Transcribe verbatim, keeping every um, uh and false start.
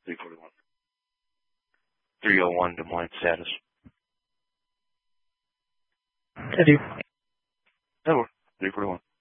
three forty-one. three oh one Des Moines status. I do. That works. three forty-one.